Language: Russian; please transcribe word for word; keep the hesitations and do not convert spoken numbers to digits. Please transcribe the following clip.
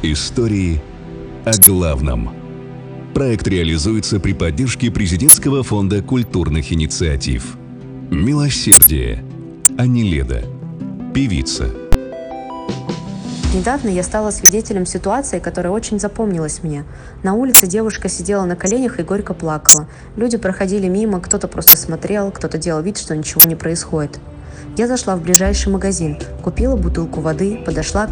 Истории о главном. Проект реализуется при поддержке Президентского фонда культурных инициатив. «Милосердие». Аниледа. Певица. Недавно я стала свидетелем ситуации, которая очень запомнилась мне. На улице девушка сидела на коленях и горько плакала. Люди проходили мимо, кто-то просто смотрел, кто-то делал вид, что ничего не происходит. Я зашла в ближайший магазин, купила бутылку воды, подошла к